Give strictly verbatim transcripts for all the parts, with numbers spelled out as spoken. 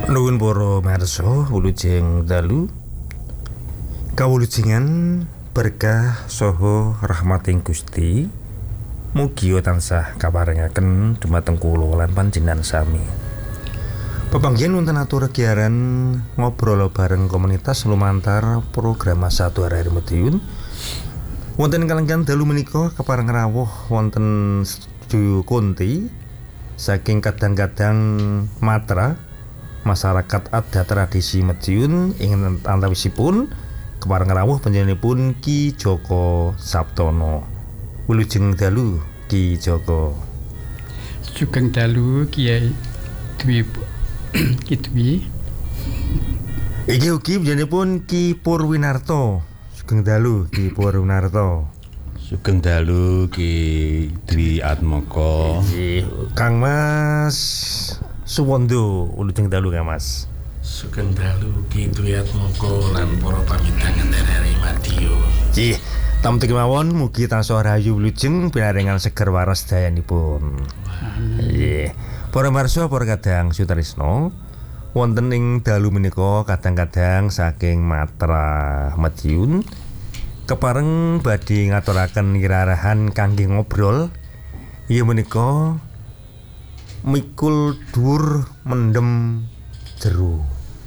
Nuwun para marsa wilujeng dalu kawulujengan berkah saha rahmating Gusti mugi tansah kaparingaken dumateng kula lan panjenengan sami. Pepanggihan wonten atur kegiatan ngobrol bareng komunitas lumantar program satu hari Madiun. Wonten kalenggan dalu menika kepareng rawuh wonten studio Kunti saking kadang-kadang Matra masyarakat adat tradisi Madiun ing antawisipun kepareng rawuh panjenenganipun Ki Joko Sabtono. Wilujeng dalu Ki Joko. Sugeng dalu Kiai Dwi Ki Dwi. Iki ugi panjenenganipun Ki Purwinarto. Sugeng dalu Ki Purwinarto. Sugeng dalu Ki Dwi Atmoko. Kang Mas Suwondo, wilujeng dalu Kang Mas. Sugeng dalu Ki Dwi Atmoko lan para pamitangan R R I Madiun. Nggih, tamu kemawon mugi tansah rahayu wilujeng pinaringan seger waras dayanipun. Nggih. Para marsa para kadang sutresna, wonten ing dalu menika kadang-kadang saking Matra Madiun kepareng badhe ngaturaken irarahan kangge ngobrol iya menika mikul dhuwur mendem jero.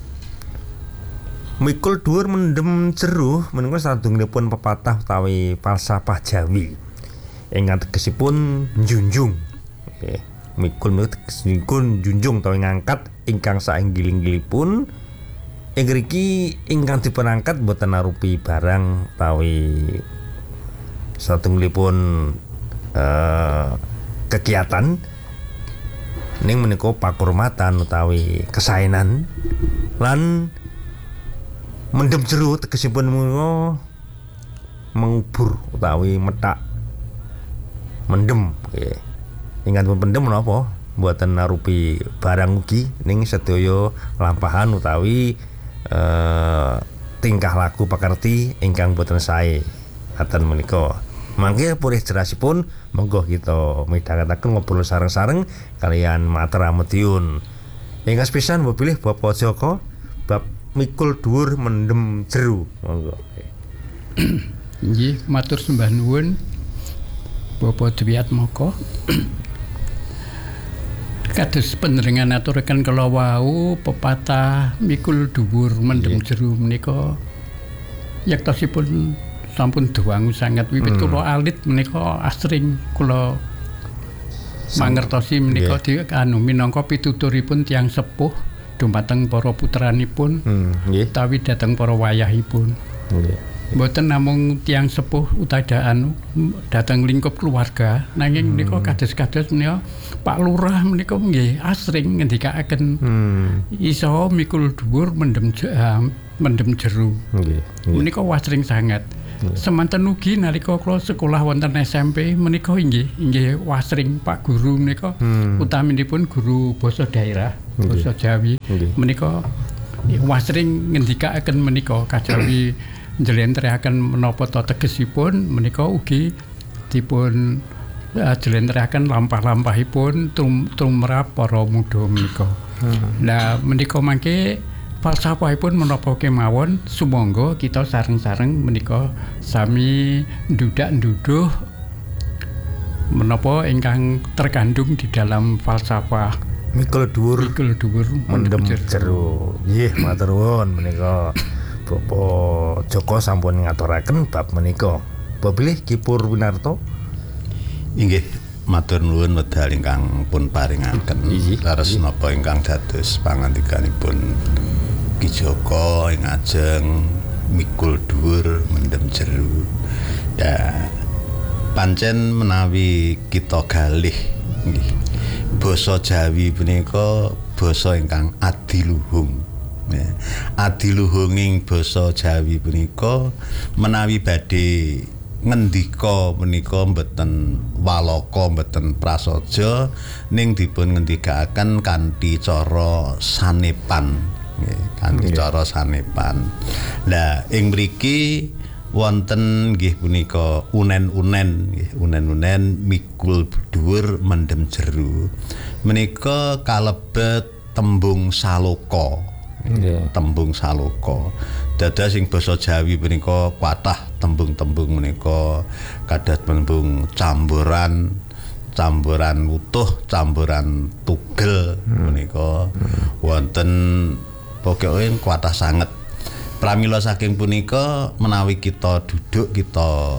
Mikul dhuwur mendem jero menika sadurungipun pepatah utawi falsafah Jawi ingkang tegesipun njunjung. Nggih, mikul menika tegesipun njunjung utawi ngangkat ingkang sainggil-inggilipun. Ing mriki ingkang dipunangkat boten arupi barang utawi satunggalipun uh, kegiatan ning menika pakurmatan utawi kesaenan lan mendem jero tegesipun menika mengubur utawi metak mendem nggih. Ingkang pendem menapa mboten arupi barang ugi ning sedaya lampahan utawi Uh, tingkah laku pakarti ingkang boten sae aten menika. Mangke purih jerasipun monggo kita midhangetaken ngobrol sareng-sareng kalian Matra Madiun. Ingkang sepisan pilih Bapak Joko bab mikul dhuwur mendem jero. Monggo. Nggih, matur sembah nuwun Bapak Dwi Atmoko. Kados panjenengan aturaken kala wau pepatah mikul dhuwur mendem jero menika yektosipun sampun dawangu sanget wiwit hmm. kula alit menika asring kula mangertosi menika yeah. anu minangka pituturipun tiyang sepuh dumateng para putranipun hmm. yeah. utawi dhateng para wayahipun. Yeah. Mboten namung tiyang sepuh utadaan dhateng lingkup keluarga nanging menika hmm. kados-kados menika Pak Lurah menika nggih asring ngendikaken hmm. iso mikul dhuwur mendem jam mendem jero. Nggih. Menika asring sanget. Hmm. Semanten ugi nalika kula sekolah wonten S M P menika inggih inggih asring Pak Guru menika hmm. utaminipun guru basa daerah basa Jawi menika asring ngendikaken menika kajawi njlentrehake menapa ta tegesipun menika ugi dipun uh, njlentrehake lampah-lampahipun tum, tumrap para muda menika. Hmm. Nah menika mangke falsafahipun menapa kemawon sumangga kita sareng-sareng menika sami ndudak-nduduh menapa ingkang terkandung di dalam falsafah mikul dhuwur mikul dhuwur mendem jero. Nggih, matur nuwun menika Bapak Joko sampun ngaturaken bab menika. Bapak Ki Purwinarto. Inggih, matur nuwun wedal ingkang pun paringaken leres napa ingkang dados pangandikanipun Ki Joko ing ajeng mikul dhuwur mendem jero. Ya pancen menawi kita galih nggih. Basa Jawi punika basa ingkang adiluhung. Ya, adiluhunging basa Jawi punika menawi badhe ngendika menika mboten walaka mboten prasaja ning dipun ngendikaken kanthi cara sanepan nggih kanthi cara sanepan. Lah ing mriki wonten nggih punika unen-unen nggih unen-unen mikul dhuwur mendem jero menika kalebet tembung saloka. Nggih. Tembung saloka. Dados sing basa Jawi menika kathah tembung-tembung menika kados tembung camboran, camboran utuh, camboran tugel menika wonten pokoke kathah sanget. Pramila saking punika menawi kita duduk kita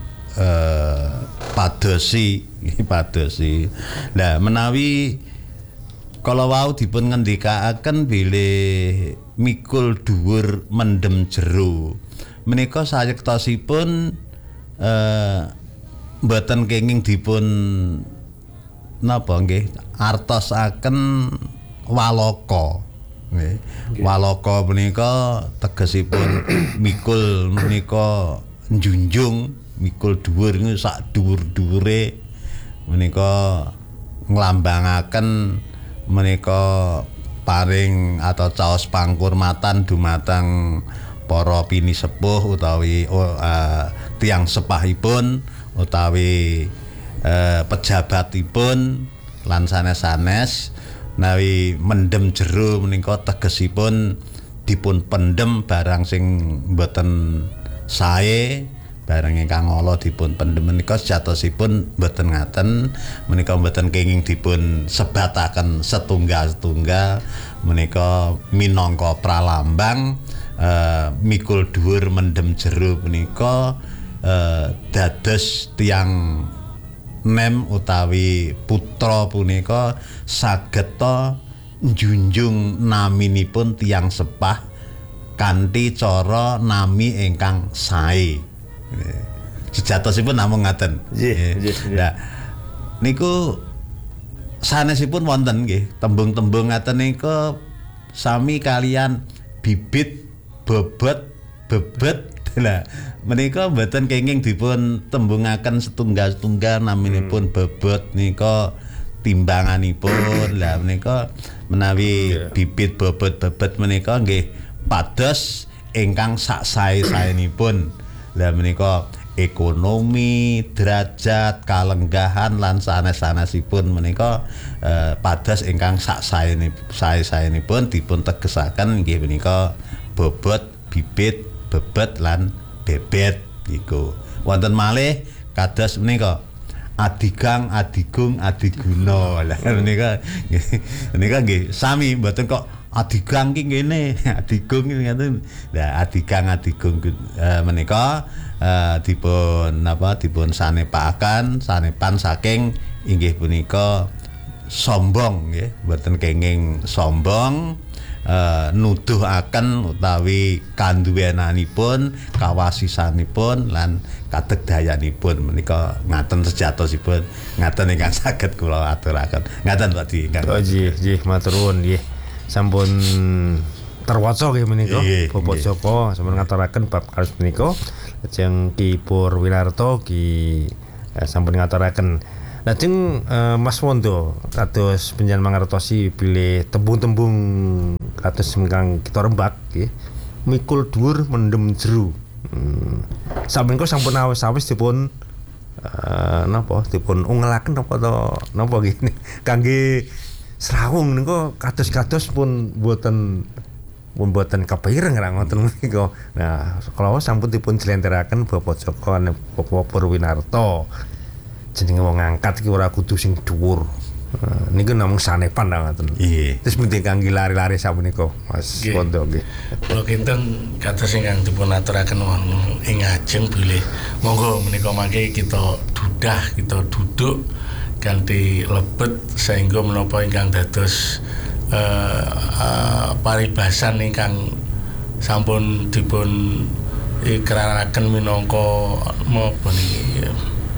eh, padosi padosi. Nah, menawi kalau wau dipun ngendikaaken bilih mikul dhuwur mendem jero menika sayektosipun eh mboten kenging dipun napa nggih artosaken walaka nggih. Walaka menika tegesipun mikul menika njunjung, mikul dhuwur niku sak dhuwur-dhuwure menika nglambangaken menika paring atau caos pangkurmatan dumateng para pinisepuh utawi oh, uh, tiang sepahipun utawi uh, pejabatipun lan sanes-sanes nawi mendem jero menika tegesipun dipun pendem barang sing mboten sae barang ingkang ala dipun pendhem menika sejatosipun mboten ngaten menika mboten kenging dipun sebataken setunggal-setunggal menika minangka pralambang uh, mikul dhuwur mendhem jero menika uh, dados tiyang nem utawi putra punika sageta njunjung naminipun tiyang sepah kanthi cara nami ingkang sae. Sejatosipun namung ngaten. Nggih, nggih. Nah, niku sanesipun wonten nggih tembung-tembung ngaten niku sami kalian bibit, bobot, bebet. Lah, menika mboten kenging dipun tembungaken setunggal-setunggal naminipun bobot nika timbanganipun. Lah menika menawi bibit, bobot, bebet menika nggih pados ingkang sak sae-saenipun. Lah menika ekonomi, derajat, kalenggahan lan sanes-sanesipun menika eh, pados ingkang sak sae-saenipun dipun tegesaken nggih menika bobot, bibit, bebet lan bebet niku. Wonten malih kados menika adigang, adigung, adiguna. Lah menika menika nggih sami mboten kok adigang ki ngene, adigung ngene. Lah adigang adigung uh, menika uh, dipun napa dipun sanepaken, sanepan saking inggih punika sombong nggih, mboten kenging sombong uh, nuduhaken utawi kanduwenanipun, kawasisanipun lan kadegdayanipun menika ngaten sejatosipun, ngaten ingkang saged kula aturaken. Ngaten Pak Di. Oh nggih, nggih matur nuwun nggih. Sampun terwaca nggih menika Bapak Joko sampun ngaturaken bab kados menika lajeng Ki Purwinarto Ki eh, sampun ngaturaken lajeng eh, Mas Wondo kados panjenengan mangertosi bilih tembung-tembung kados ingkang kita rembak nggih mikul dhuwur mendem jero. Hmm. Sampun sampun awis-awis dipun uh, napa dipun ungelaken napa to napa nggih kangge Serawung niku kados-kados pun mboten pun mboten kepireng ra ngoten menika. Nah, kalau sampun dipun jlenteraken Bapak Joko lan Bapak Purwinarto. Jenenge wong angkat iki ora kudu sing dhuwur. Nah, niku namung sanepan ra ngoten. Nggih. Terus penting kangge lari-lari sapunika Mas Wondo nggih. Kula kinten kados ingkang dipun aturaken ing ajeng bilih monggo menika mangke kita dudah, kita duduk kanthi lebet sehingga menapa ingkang dados uh, uh, paribasan ingkang sampun dipun ikraraken minangka menapa niki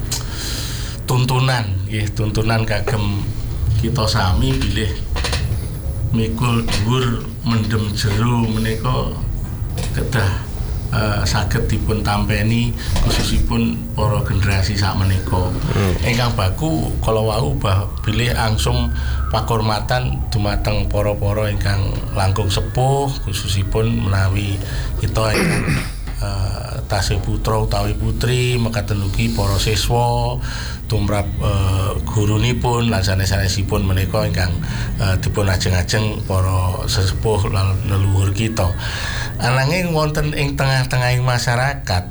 tuntunan nggih tuntunan kagem kita sami bilih mikul dhuwur mendem jero menika kedah Uh, saged dipun tampeni khususipun para generasi sakmenika. Ingkang hmm. baku kala wau bah bilih langsung pakurmatan dumateng para-para ingkang langkung sepuh khususipun menawi kita ingkang uh, tasih putra utawi putri mekaten ugi para siswa tumrap uh, gurunipun lan sanes-sanesipun menika ingkang uh, dipun ajeng-ajeng para sesepuh lan leluhur kita. Ananging wonten ing tengah-tengahing masyarakat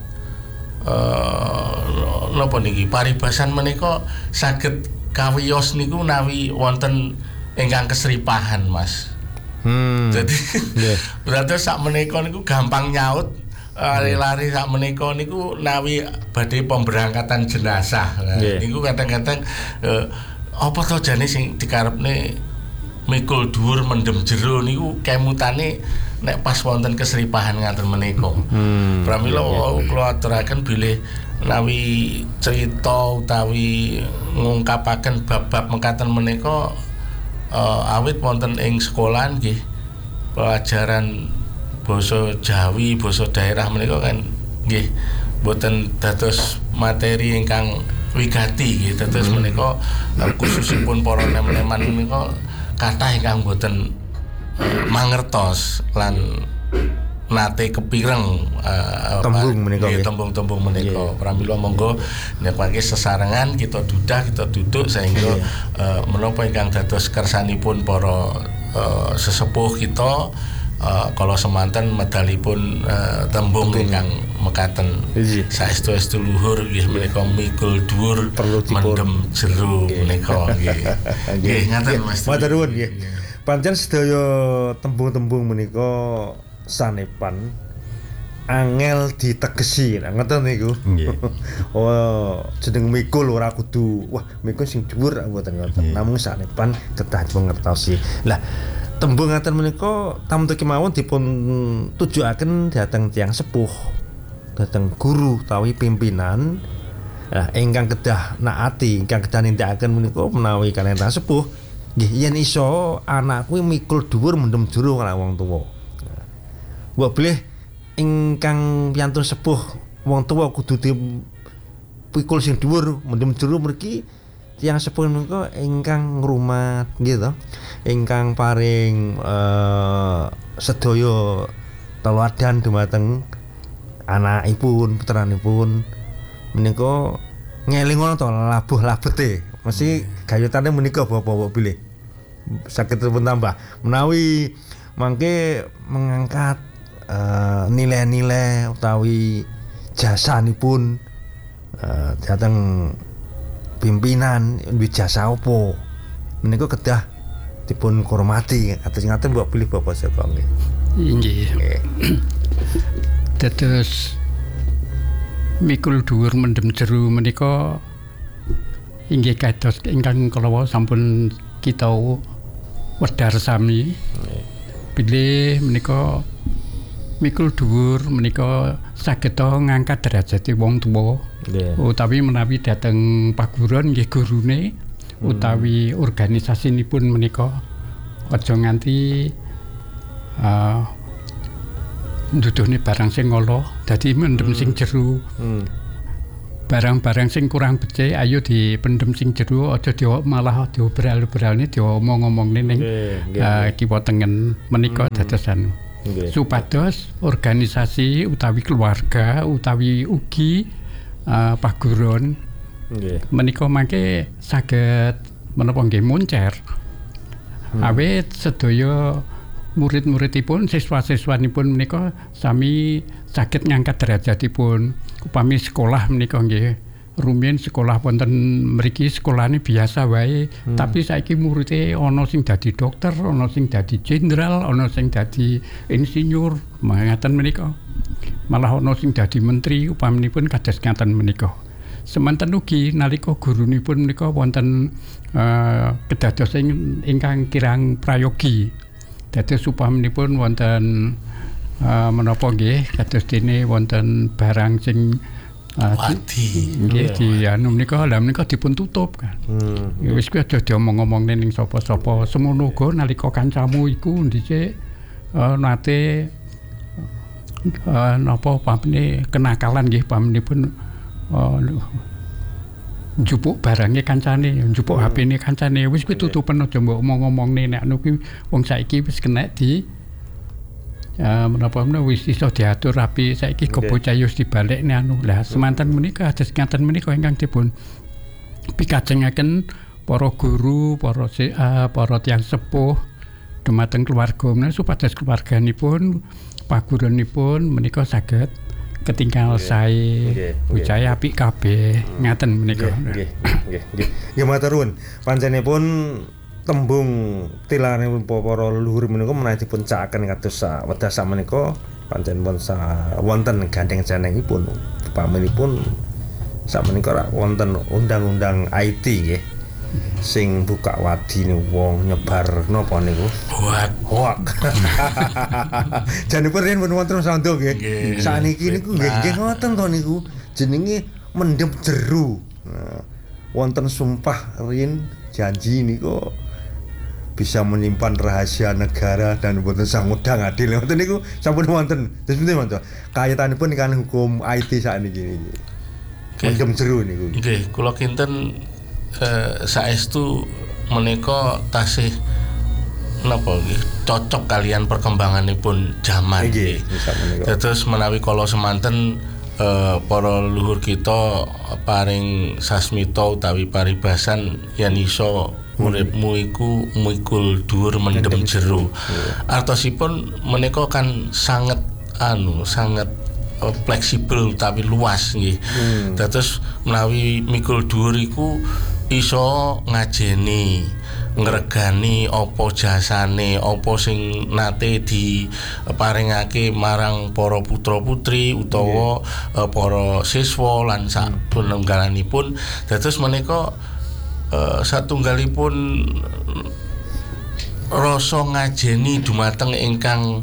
uh, napa niki paribasan menika saged kawiyos niku nawi wonten ingkang kesripahan, Mas. Hmm. Jadi yeah. berarti sak menika niku gampang nyaut, lari-lari sak menika niku nawi badhe pemberangkatan jenazah. Nah, yeah. Niku kadang-kadang eh, apa to jane sing dikarepne mikul dhuwur mendem jero niku kemutane nek pas wonten kesripahan ngaten menika. Hmm. Pramila yeah, yeah. Kula aturaken bilih nawi cerita utawi ngungkapaken bab-bab mekaten menika Uh, awit wonten ing sekolahan nggih pelajaran basa Jawi, basa daerah menika kan nggih boten dados materi ingkang wigati nggih dados hmm. menika uh, khususipun para nem-neman menika kathah ingkang boten uh, mangertos lan nate kepireng uh, tembung menika nggih tembung-tembung menika. Yeah. Pramila monggo nek mangke sesarengan kita dudah kita duduk sehingga yeah. uh, menapa ingkang dados kersanipun para uh, sesepuh kita uh, kala semanten medalipun uh, tembung ingkang mekaten yeah. saestu-estu luhur nggih menika mikul dhuwur mendem jero menika nggih. Nggih ngaten Mas. Matur nuwun nggih. Pancen sedaya tembung-tembung menika sanepan angel ditegesi ngoten niku. Yeah. Oh, jeneng mikul ora kudu wah mikul sing dhuwur mboten ngoten. Yeah. Namung sanepan kedah mangertosi. Lah tembung ngaten menika tamtu kemawon dipun tujuaken dhateng tiyang sepuh, dhateng guru utawi pimpinan. Nah, ingkang kedah naati, ingkang kedah nindakaken menika menawi kaliyan sepuh nggih yen iso anak kuwi mikul dhuwur mendem jero kala wong tuwa. Mbok bilih ingkang piyantun sepuh wong tuwa kudu dipikul sing dhuwur mendem jero mriki tiyang sepuh menika ingkang ngrumat nggih to ingkang paring uh, sedaya teladan dumateng anakipun putranipun menika ngelingono to labuh labete mesti gayutane menika bapak-bapak bilih saged pun tambah menawi mangke mengangkat Uh, nilai-nilai utawi jasanipun uh, dateng pimpinan duwe jasa apa menika kedah dipun hormati atus ngaten mbok pilih Bapak Joko nggih. Nggih. Dados mikul dhuwur mendem jero menika inggih kados ingkang kala sampun kita wedhar sami. Bilih menika mikul dhuwur menika saged ngangkat derajate wong tuwa. Yeah. Utawi menawi dhateng paguron nggih gurune hmm. utawi organisasinipun menika aja nganti uh, nduduhne barang sing ngolo dadi mendem hmm. sing jero. Hmm. Barang-barang sing kurang becik ayo dipendem sing jero aja di malah diobral-obralne diomong-omongne ning okay. uh, kiwa tengen menika hmm. dadosan. Okay. Supados organisasi utawi keluarga utawi ugi uh, paguron okay. menika mangke saged menapa nggih moncer hmm. awit sedaya murid-muridipun siswa-siswanipun menika sami saged ngangkat derajatipun upami sekolah menika nggih rumiyin sekolah wonten mriki sekolahane biasa wae hmm. tapi saiki murite ana sing dadi dokter, ana sing dadi jenderal, ana sing dadi insinyur, mangaten menika. Malah ana sing dadi menteri upaminipun kados ngaten menika. Semanten ugi nalika gurunipun menika wonten uh, kedadosan ingkang kirang prayogi. Dados upaminipun wonten uh, menapa nggih kados dene wonten barang sing Wadi nggih di anu menika lha menika dipun tutup kan. Hmm. Ya wis kuwi aja diomong-omongne ning sapa-sapa. Semono uga nalika kancamu iku dhisik uh, nate uh, napa pamene kenakalan nggih pamenipun uh, njupuk barangnya kancane, njupuk hmm. H P-ne kancane wis kuwi tutupen aja mbok omong-omongne nek anu kuwi wong saiki wis kena di ya menapa menawa wis iso diatur rapi saiki kebocah wis dibalekne anu lah semanten menika atus ngaten menika ingkang dipun pikajengaken para guru, para C A, para tiyang sepuh dumateng keluarga menawi supados keluarganipun paguranipun menika saged ketinggal sae ucahe apik kabeh ngaten menika. Nggih, nggih, nggih. Nggih matur nuwun. Panjenenganipun tembung tilanipun para leluhur menika menawi dipun cakaken kados wedhas samenika panjenengan sa wonten gandeng janengipun upaminipun samenika wonten undang-undang I T nggih sing buka wadine wong nyebar napa niku hoak hoak janipun riyen pun wonten sandha nggih sakniki niku nggih nggih ngoten to niku jenenge mendem jeru nah, wonten sumpah riyen janji niku bisa menyimpan rahasia negara dan boten sangudang adil ngoten niku sampun wonten terus pinten to kayatanipun kan hukum I T sakniki niki mendem jeru niku nggih kula kinten eh, saestu menika tasih napa nggih cocok kalian perkembanganipun zaman nggih terus menawi kala semanten eh, para leluhur kita paring sasmita utawi paribasan yen iso uripmu iku mikul dhuwur mendem jero. Artosipun menika kan sangat anu sangat uh, fleksibel tapi luas nggih. Hmm. Dados menawi mikul dhuwur iku iso ngajeni ngregani apa jasane apa sing nate diparingake marang para putra-putri utawa yeah. uh, para siswa lan sak panunggalanipun. Dados menika Uh, satunggalipun rasa ngajeni dumateng ingkang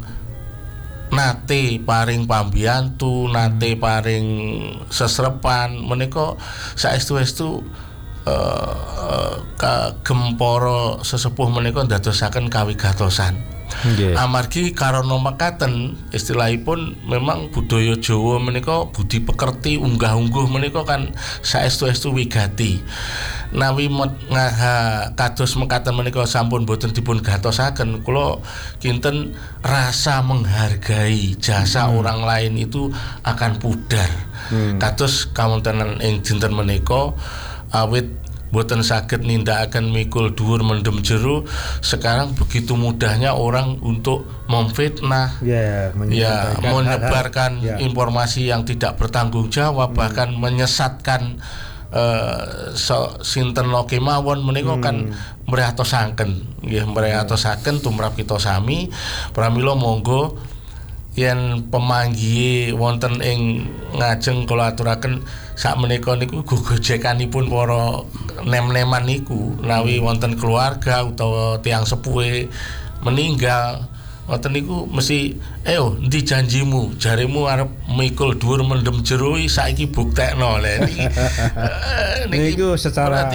nate paring pambiyantu, nate paring sesrepan menika saestu-estu uh, uh, kagem para sesepuh menika ndadosaken kawigatosan. Yeah. Amargi karana mekaten istilahipun memang budaya Jawa menika budi pekerti unggah-ungguh menika kan saestu-estu wigati. Nawi ngaha kados mekaten menika sampun boten dipun gatosaken kula kinten rasa menghargai jasa hmm. orang lain itu akan pudar. Hmm. Kados kawontenan ing dinten menika awit boten saged nindakaken mikul dhuwur mendem jero sekarang begitu mudahnya orang untuk memfitnah yeah, ya menyebarkan yeah. informasi yang tidak bertanggung jawab hmm. bahkan menyesatkan uh, so, sinten kemawon menika hmm. kan mrihatosaken nggih mrihatosaken tumrap kita sami pramila monggo yen pemanggihe wonten ing ngajeng kula aturaken sak menika niku gogojekanipun para nem-neman niku nawi wonten keluarga utawa tiyang sepuhe meninggal wonten niku mesti ayo endi janjimu jarimu arep mikul dhuwur mendem jero saiki buktekno lha niki niku secara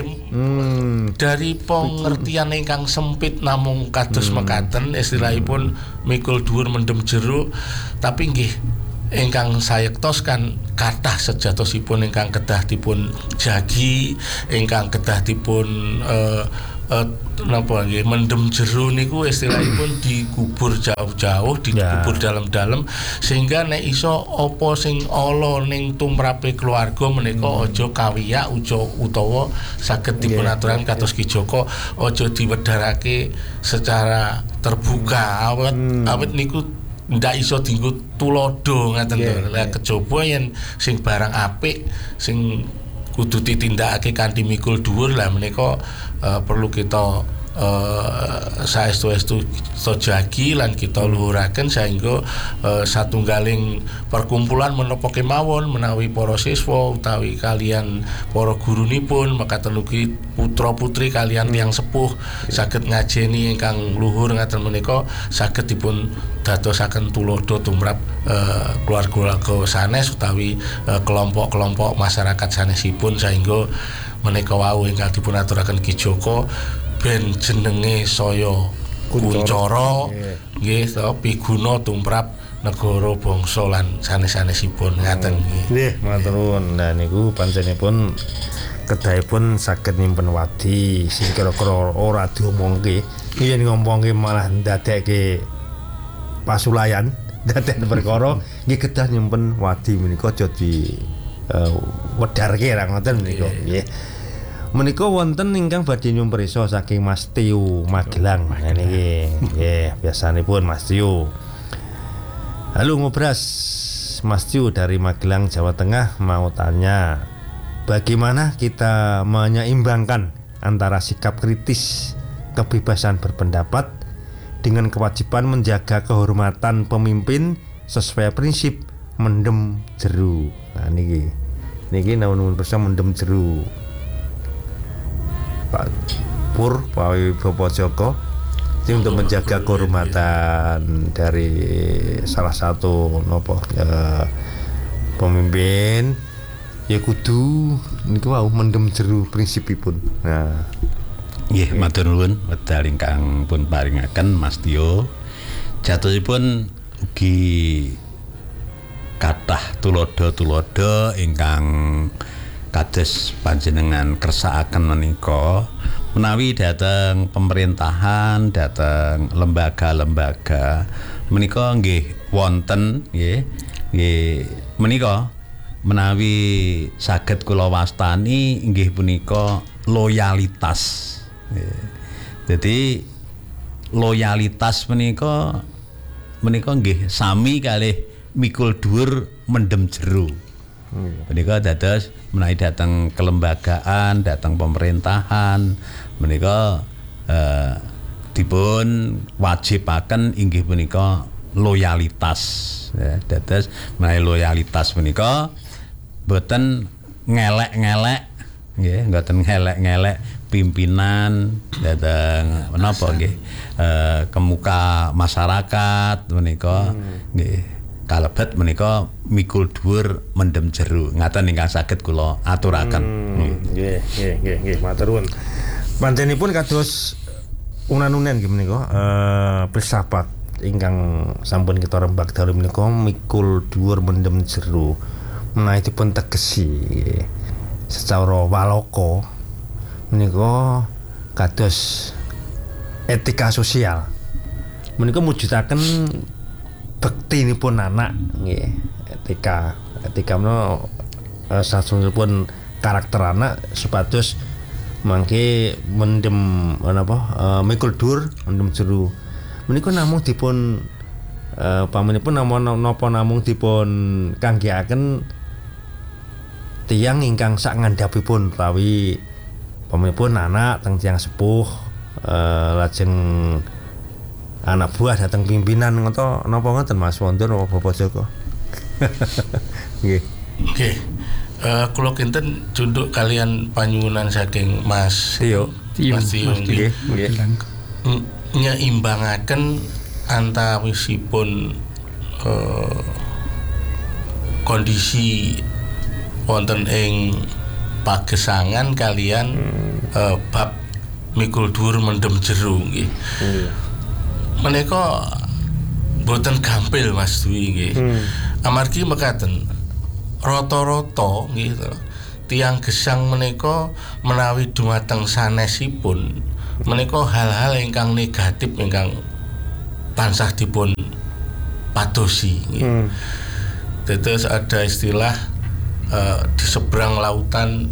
hmm. dari pengertian ingkang sempit namung kados hmm. mekaten istilahipun mikul dhuwur mendem jero tapi nggih ingkang sayektos kan kathah sejatosipun ingkang kedah dipun jagi ingkang kedah dipun uh, Uh, napa nggih mendem jero niku istilahipun dikubur jauh-jauh dikubur yeah. dalam-dalam sehingga nek iso apa sing ala ning tumrape keluarga menika hmm. aja kawiyak uja utawa saged dipun aturaken yeah. kados Ki Joko aja diwedharake secara terbuka awet hmm. awet niku ndak iso dienggo tulodo ngaten yeah, lho yeah. kejaba yen sing barang apik sing kudu ditindakake kanthi mikul dhuwur lah menika uh, perlu kita uh, saestu-estu jagi lan kita luhuraken sehingga uh, satunggaling perkumpulan menapa kemawon menawi para siswa utawi kalian para gurunipun mekaten ugi putra-putri kalian tiyang sepuh saged ngajeni ingkang luhur ngaten menika saged dipun dadosaken tulodo tumrap uh, keluarga-keluarga sanes utawi uh, kelompok-kelompok masyarakat sanesipun sehingga menika wau ingkang dipun aturaken Ki Joko ben jenenge saya kuncara nggih to piguna tumrap negara bangsa lan sanes-sanesipun ngaten nggih. Nggih, matur nuwun. Nah niku panjenenganipun kedahipun saged nyimpen wadi sing kira-kira ora diomongke. Yen ngomongke malah ndadekke pasulayan, ndadekke perkara nggih kedah nyimpen wadi menika aja di uh, wedarke ra ngoten menika nggih. Menika wonten ingkang badhe nyumprisa saking Mas Tio Magelang. Nah niki nggih biasanipun Mas Tio. Halo Ngobras, Mas Tio dari Magelang, Jawa Tengah mau tanya, bagaimana kita menyeimbangkan antara sikap kritis, kebebasan berpendapat dengan kewajiban menjaga kehormatan pemimpin sesuai prinsip mendem jeru. Nah niki niki namun bersama mendem jeru. Pak Pur, Pak Bapak Joko, ini untuk menjaga kehormatan dari salah satu nopo ya, pemimpin ya kudu niku wau mendem jeru prinsipipun. Nah, nggih matur nuwun wedal ingkang pun paringaken Mas Tio. Jatuhipun ugi kathah tulodo-tulodo ingkang kados panjenengan kersakaken menika menawi dhateng pemerintahan, dhateng lembaga-lembaga menika nggih wonten nggih nggih menika menawi saged kula wastani inggih punika loyalitas. Jadi loyalitas menika menika nggih sami kalih mikul dhuwur mendem jeru. Menika dados menawi datang kelembagaan, datang pemerintahan, menika eh, dipun wajibaken inggih punika loyalitas. Ya, dados menawi loyalitas menika boten ngelek-ngelek, nggih, boten ngelek-ngelek pimpinan datang menapa nggih eh, kemuka masyarakat menika nggih. Kalebet menika mikul dhuwur mendem jeru. Ngaten ingkang saged kula aturaken. Nggih, nggih, nggih, nggih, matur nuwun. Panjenipun kados unan-unen nggih menika eh filsafat ingkang sampun kita rembak dalu menika mikul dhuwur mendem jeru. Menawi dipun tegesi secara walaka menika kados etika sosial. Menika mujudaken bekti nipun anak nggih etika etika menika uh, sasunipun karakter anak supados mangke mendem napa uh, mikul dhuwur mendem jeru menika namung dipun uh, pamanipun napa namung dipun kanggeaken tiyang ingkang sak ngandhapipun utawi pamanipun anak teng tiyang sepuh uh, lajeng anak buah datang pimpinan ngono napa ngoten Mas wonten napa Bapak Joko. Nggih. Nggih. Eh kula kinten junduk kalian panyuwunan saking Mas Tio. Mas Tio nggih. Nggih. Nyeimbangaken antawisipun eh, kondisi wonten ing pagesangan kalian hmm. eh, bab mikul dhuwur mendem jeru nggih. Hmm. Menika boten gampil Mas Dwi nggih. Hmm. Amargi mekaten rata-rata nggih tiyang gesang menika menawi dumateng sanesipun menika hal-hal ingkang negatif ingkang tansah dipun padosi nggih. Hmm. Terus ada istilah uh, di seberang lautan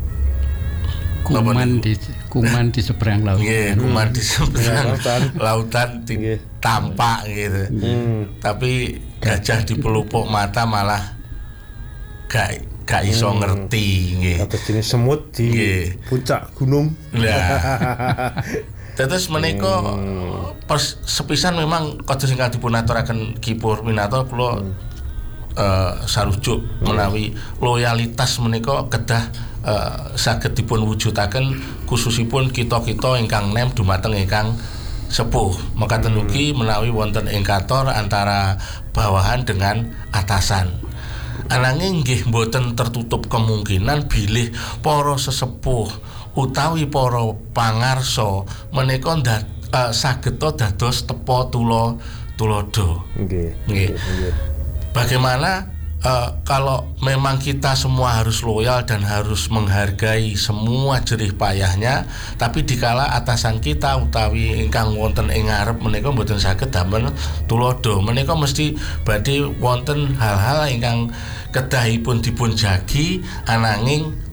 kuman di kuman di seberang lautan. Nggih, kuman di seberang lautan tampak gitu. Hmm. Tapi gajah di pelupuk mata malah gak gak iso hmm. ngerti nggih. Kados jenis semut di nggih. Puncak gunung. Lah. Terus menika hmm. pers sepisan memang kados ingkang dipun aturaken Ki Purminato kula hmm. uh, sarujuk hmm. menawi loyalitas menika kedah Uh, saged dipun wujudaken khususipun kita-kita ingkang nem dumateng ingkang sepuh. Mekaten ugi menawi wonten ing kantor antara bawahan dengan atasan. Ananging nggih mboten tertutup kemungkinan bilih para sesepuh utawi para pangarsa menika uh, saged dados tepa tula tulodo. Nggih. Nggih. Bagaimana Uh, kalau memang kita semua harus loyal dan harus menghargai semua jerih payahnya, tapi dikala atasan kita utawi ingkang wonten ing ngarep menika mboten saged damel tulodo, menika mesti badhe wonten hal-hal ingkang kedahipun dipun jagi ananging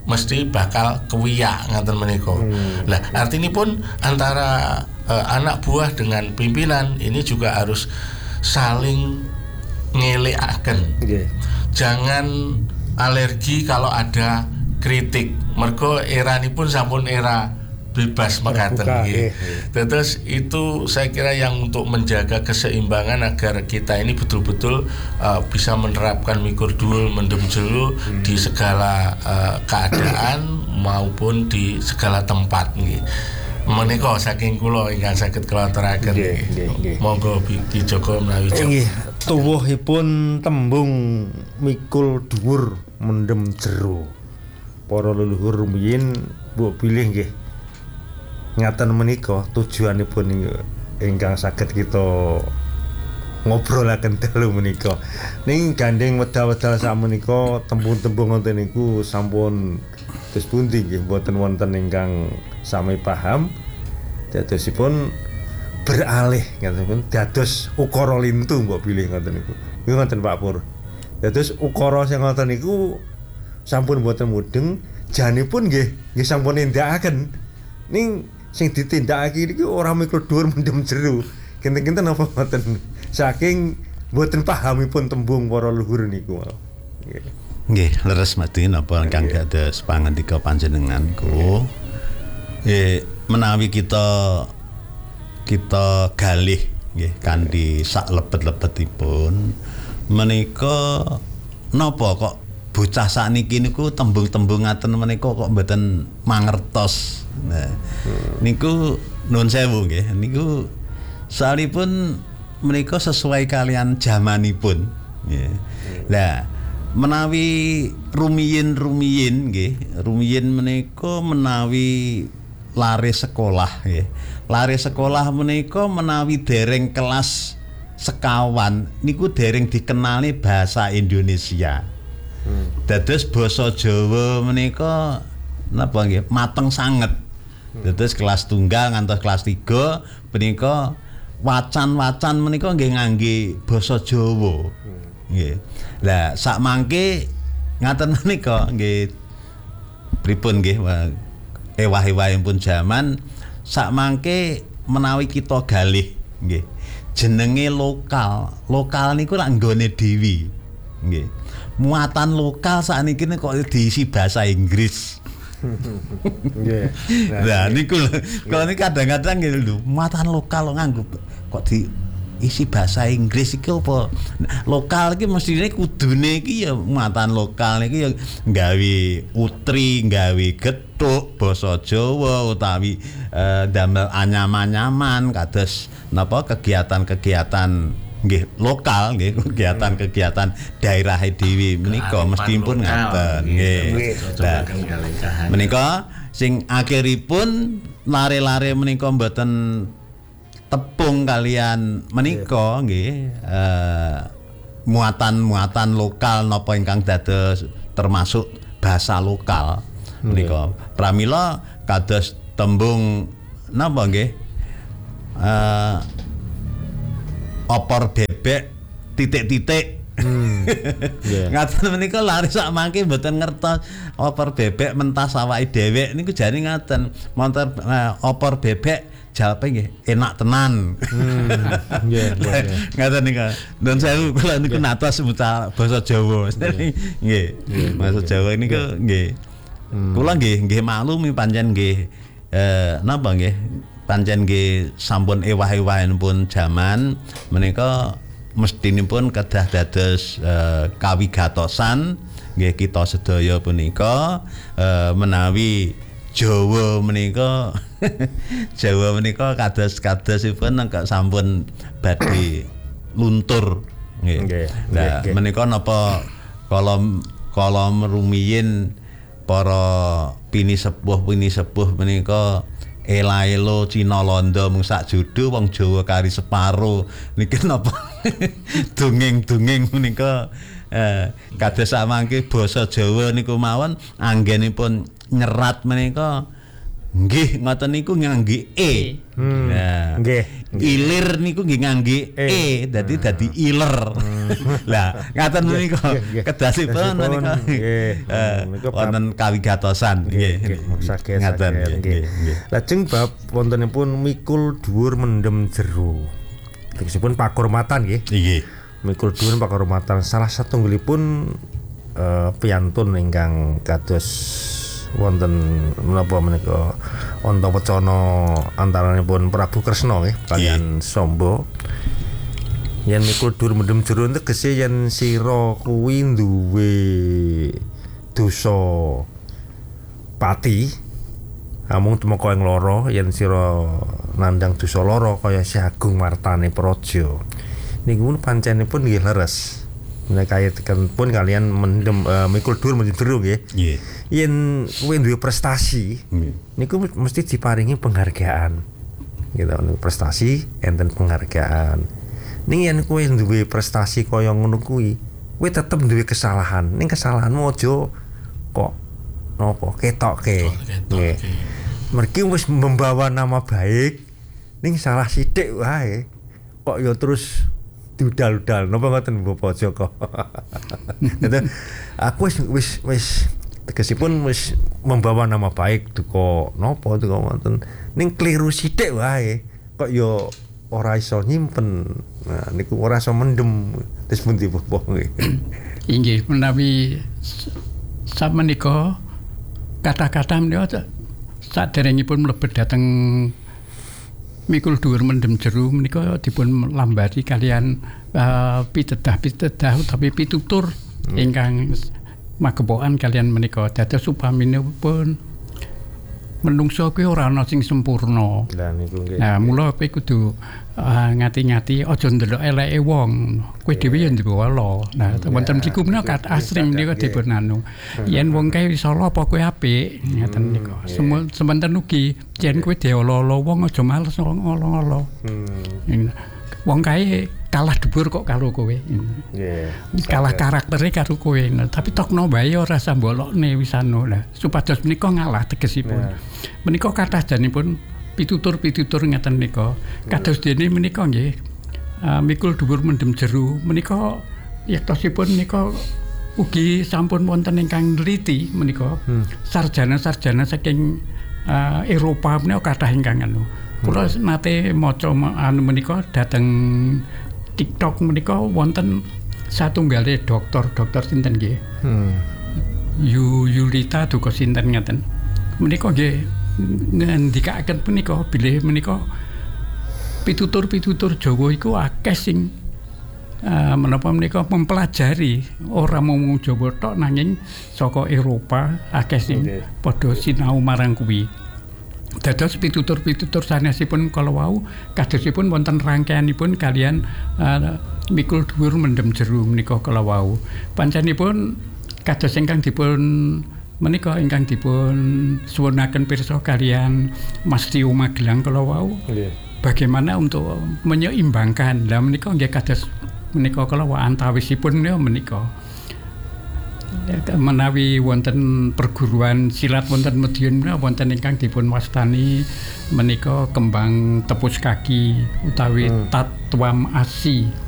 mesti bakal kewiyak ngaten menika. Hmm. Lah artinipun antara uh, anak buah dengan pimpinan ini juga harus saling ngelekaken. Okay. Jangan alergi kalau ada kritik. Mergo eranipun sampun era bebas mekaten nggih. Terus itu saya kira yang untuk menjaga keseimbangan agar kita ini betul-betul uh, bisa menerapkan mikul dhuwur mendem jero hmm. di segala uh, keadaan maupun di segala tempat nggih. Menika saking kula ingkang saged kula aturaken. Monggo Ki Joko menawi nggih. Tuwuhipun tembung mikul dhuwur mendem jero. Para leluhur rumiyin mbok bilih nggih. Ngaten menika tujuanipun ingkang saged kita ngobrolaken dalu menika. Ning gandeng wedal-wedal sakmenika tembung-tembung ngoten niku sampun terus pundi nggih mboten wonten ingkang sami paham. Dadosipun beralih ngaten dados ukara lintu mbok bilih ngoten niku. Nggih ngoten Pak Pur. Dados ukara sing ngoten niku sampun mboten mudeng, janipun nggih nggih sampun nindakaken. Ning sing ditindakake iki ora mikul dhuwur mendem jero. Kinten-kinten apa ngoten saking mboten pahamipun tembung para luhur niku. Nggih. Nggih, leres mati napa ingkang dados pangandika panjenengan ku. Eh menawi kita kita galih nggih kanthi sak lebet-lebetipun menika napa kok bocah sakniki niku tembung-tembung ngaten menika kok mboten mangertos. Nah, niku nuwun sewu nggih. Niku salipun menika sesuai kalian zamanipun nggih. Lah, menawi rumiyin-rumiyin nggih, rumiyin menika menawi lare sekolah nggih. Lare sekolah menika menawi dereng kelas sekawan niku dereng dikenali bahasa Indonesia. Hmm. Dados basa Jawa menika napa nggih mateng sanget. Dados kelas tunggal ngantos kelas tiga menika wacan-wacan menika nggih ngangge basa Jawa. Nggih. Lah sak mangke ngaten menika nggih pripun nggih ewah-ewahipun jaman sak mangke menawi kita galih nggih jenenge lokal. Lokal niku lak nggone dhewe. Nggih. Muatan lokal sakniki kok diisi bahasa Inggris. Nggih. Nah niku kalau ini kadang-kadang nggih lho, muatan lokal nganggo kok diisi bahasa Inggris iki apa? Lokal iki mestine kudune iki ya muatan lokal iki ya nggawe utri, nggawe gethuk basa Jawa utawi eh, damel anyam-anyaman kados napa kegiatan-kegiatan nggih lokal nggih kegiatan-kegiatan daerah dhewe menika mestipun ngaten nggih. Menika sing akhiripun lare-lare menika mboten tepung kalian menika nggih eh, muatan-muatan lokal napa ingkang dados termasuk bahasa lokal menika. Pramila kados tembung napa nggih eh opor bebek titik-titik. Hmm. Yeah. Ngaten menika lari sak mangke mboten ngertos opor bebek mentas awake dhewe niku jane ngaten. Montor uh, opor bebek jawabe nggih enak tenan. Hmm. Nggih, nggih. Ngaten nika. Nun sewu kula niku natos mucal basa Jawa. Nggih. Basa Jawa niku nggih. Kula nggih nggih maklum pancen nggih eh napa nggih pancen nggih sampun ewah-ewahanipun jaman menika mestinipun kedah dados uh, kawigatosan nggih kita sedaya punika uh, menawi Jawa menika Jawa menika kados-kadosipun nengkak sampun badhe luntur nggih. Nah menika napa kala kala rumiyin para pini sepuh-pini sepuh menika ela-elo Cina Londo mung sak judu wong Jawa kari separo niki napa dongeng-dongeng menika eh kados samangke basa Jawa niku mawon anggenipun nyerat menika nggih ngoten niku ngangge e. Hmm. Nah, nggih. Ilir niku nggih ngangge e, dadi dadi iler. Lah, ngaten menika kedasipun menika wonten kawigatosan nggih. Saged ngaten nggih. Lajeng bab wontenipun mikul dhuwur mendem jero. Tegesipun pakurmatan nggih. Nggih. Mikul dhuwur pakurmatan salah satunggalipun piyantun ingkang kados wonten menapa menika wonten wacana antaranipun Prabu Kresna nggih kaliyan Samba. Yen mikul dhuwur mendem jero tegese yen sira kuwi duwe dosa pati amung tumeka ing lara yen sira nandhang dosa lara kaya Si Agung Martane Praja niku pancenipun nggih leres menika kayatken pun kalian mendem uh, mikul dhuwur mendem jero nggih. Nggih. Yen kuwi duwe prestasi niku mesti diparingi penghargaan gitu prestasi enten penghargaan. Ning yen kowe duwe prestasi kaya ngono kuwi, kowe tetep duwe kesalahan. Ning kesalahanmu aja kok napa ketokke. Nggih. Mergi wis membawa nama baik, ning salah sithik wae kok ya terus diudal-udal. Napa ngoten Bapak Joko? Aku wis wis wis tegesipun wis membawa nama baik duka napa duka ngoten. Ning kliru sithik wae kok ya ora iso nyimpen. Nah niku ora iso mendem terus pundi Bapak nggih. Inggih menawi samenika kata-kata menika saderengipun mlebet dhateng mikul dhuwur mendem jero menika dipun lambari kalian uh, pitedah-pitedah utawi pitutur hmm. ingkang magepokan kalian menika dados upaminipun menungso kuwi ora ana sing sempurna. Lah niku nggih. Nah, mula kowe kudu uh, ngati-ngati aja ndelok eleke wong. Kowe dhewe ya duwe ala. Nah, wonten mriku menika kat asring menika dipun anu. Yen wong kae wis ala apa kowe apik, ngaten niku. Semonten ugi yen kowe diolo-olo wong aja males ngolo-ngolo. Hmm. Wong kae kalah dhuwur kok karo kowe. Nggih. Kalah karaktere karo kowe. Nah, tapi tokno bae ora sambolokne wis anu. Lah, supados menika ngalah tegesipun. Yeah. Menika kathah janipun pitutur-pitutur ngeten nika. Kados dene menika nggih. Uh, mikul dhuwur mendem jero menika yektosipun menika ugi sampun wonten ingkang neliti menika. Hmm. Sarjana-sarjana saking uh, Eropa menika kathah ingkang anu. Kula hmm. nate maca anu menika dhateng TikTok menika wonten satunggale dokter dokter sinten nggih. Hmm. Yu Yulita duka sinten ngaten. Menika nggih ngendikaken menika bilih menika pitutur-pitutur Jawa iku akeh sing uh, menapa menika mempelajari ora mung Jawa tok nanging saka Eropa akeh sing okay. padha sinau marang kuwi. Dados pitutur-pitutur sanesipun kala wau kadosipun wonten rangkaianipun kalian uh, mikul dhuwur mendem jero menika kala wau. Pancenipun kados ingkang dipun menika ingkang dipun suwunaken pirsa kalian Mas Tio Magelang kala wau. Yeah. Bagaimana untuk menyeimbangkan. Lah menika nggih kados menika kala wau antawisipun menika. Menawi wonten perguruan silat wonten Madiun wonten ingkang dipun wastani menika kembang tepus kaki utawi hmm. Tatwam Asi.